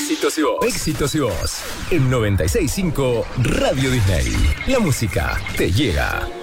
Éxitos y Voz. Éxitos y Voz. En 96.5 Radio Disney. La música te llega.